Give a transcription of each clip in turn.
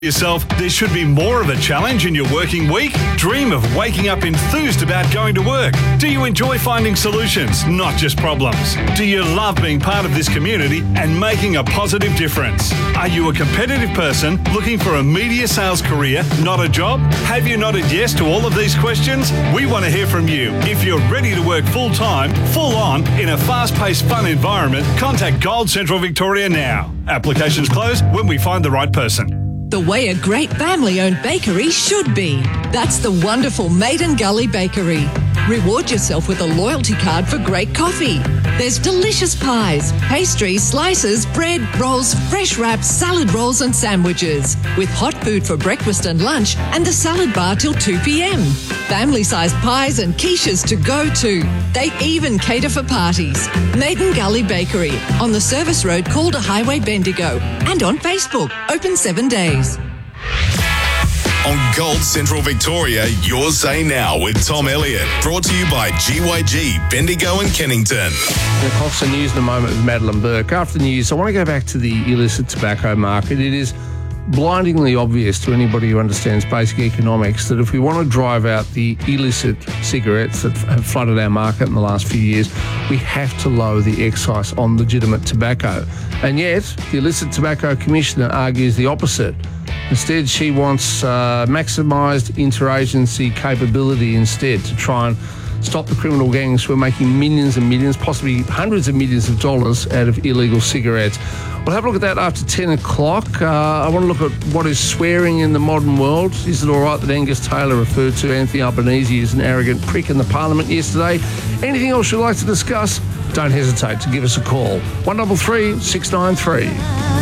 yourself, there should be more of a challenge in your working week? Dream of waking up enthused about going to work? Do you enjoy finding solutions, not just problems? Do you love being part of this community and making a positive difference? Are you a competitive person looking for a media sales career, not a job? Have you nodded yes to all of these questions? We want to hear from you. If you're ready to work full-time, full-on, in a fast-paced, fun environment, contact Gold Central Victoria now. Applications close when we find the right person. The way a great family-owned bakery should be. That's the wonderful Maiden Gully Bakery. Reward yourself with a loyalty card for great coffee. There's delicious pies, pastries, slices, bread, rolls, fresh wraps, salad rolls and sandwiches. With hot food for breakfast and lunch and the salad bar till 2 p.m. Family-sized pies and quiches to go to. They even cater for parties. Maiden Gully Bakery on the Service Road, Calder Highway, Bendigo. And on Facebook, open 7 days. On Gold Central Victoria, Your Say Now with Tom Elliott. Brought to you by GYG, Bendigo and Kennington. The Cox News in a moment with Madeline Burke. After the news, I want to go back to the illicit tobacco market. It is blindingly obvious to anybody who understands basic economics that if we want to drive out the illicit cigarettes that have flooded our market in the last few years, we have to lower the excise on legitimate tobacco. And yet, the Illicit Tobacco Commissioner argues the opposite. Instead, she wants maximised interagency capability instead to try and stop the criminal gangs who are making millions and millions, possibly hundreds of millions of dollars out of illegal cigarettes. We'll have a look at that after 10 o'clock. I want to look at what is swearing in the modern world. Is it all right that Angus Taylor referred to Anthony Albanese as an arrogant prick in the Parliament yesterday? Anything else you'd like to discuss? Don't hesitate to give us a call. 133 693.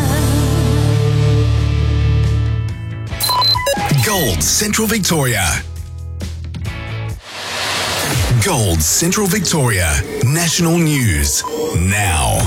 Gold Central Victoria. Gold Central Victoria. National News now.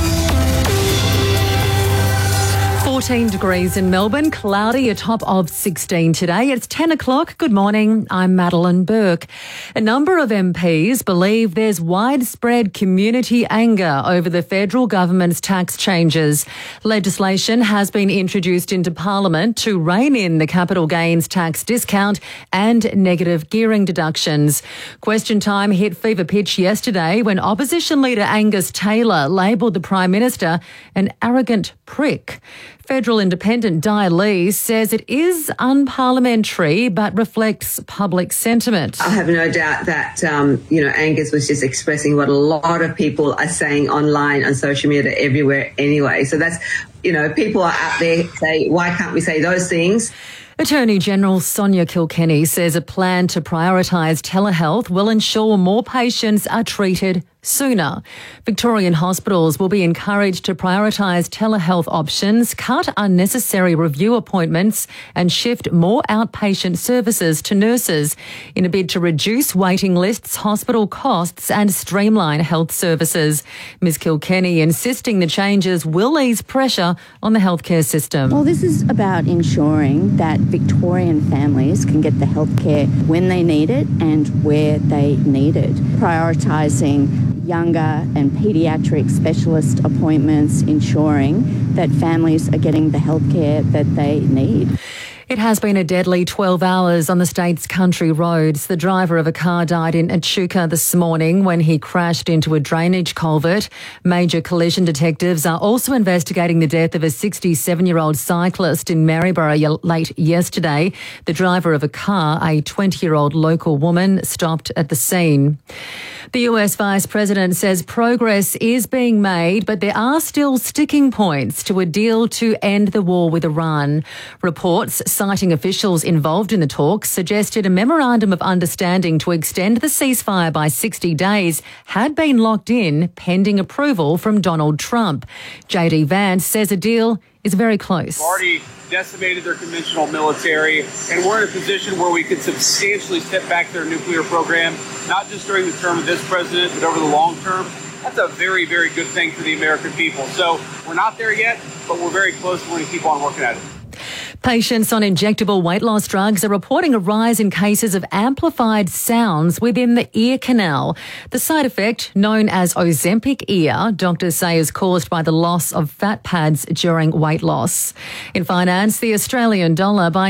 14 degrees in Melbourne, cloudy, a top of 16 today. It's 10 o'clock. Good morning. I'm Madeline Burke. A number of MPs believe there's widespread community anger over the federal government's tax changes. Legislation has been introduced into Parliament to rein in the capital gains tax discount and negative gearing deductions. Question time hit fever pitch yesterday when opposition leader Angus Taylor labelled the Prime Minister an arrogant prick. Federal Independent Di Lee says it is unparliamentary but reflects public sentiment. I have no doubt that, Angus was just expressing what a lot of people are saying online, on social media, everywhere anyway. So that's, people are out there say, why can't we say those things? Attorney General Sonia Kilkenny says a plan to prioritise telehealth will ensure more patients are treated sooner. Victorian hospitals will be encouraged to prioritise telehealth options, cut unnecessary review appointments and shift more outpatient services to nurses in a bid to reduce waiting lists, hospital costs and streamline health services. Ms Kilkenny insisting the changes will ease pressure on the healthcare system. Well, this is about ensuring that Victorian families can get the healthcare when they need it and where they need it. Prioritising younger and paediatric specialist appointments, ensuring that families are getting the healthcare that they need. It has been a deadly 12 hours on the state's country roads. The driver of a car died in Echuca this morning when he crashed into a drainage culvert. Major collision detectives are also investigating the death of a 67-year-old cyclist in Maryborough late yesterday. The driver of a car, a 20-year-old local woman, stopped at the scene. The US Vice President says progress is being made, but there are still sticking points to a deal to end the war with Iran. Reports citing officials involved in the talks suggested a memorandum of understanding to extend the ceasefire by 60 days had been locked in pending approval from Donald Trump. JD Vance says a deal is very close. We've already decimated their conventional military, and we're in a position where we could substantially step back their nuclear program, not just during the term of this president, but over the long term. That's a very, very good thing for the American people. So we're not there yet, but we're very close. We're going to keep on working at it. Patients on injectable weight loss drugs are reporting a rise in cases of amplified sounds within the ear canal. The side effect, known as Ozempic ear, doctors say is caused by the loss of fat pads during weight loss. In finance, the Australian dollar buying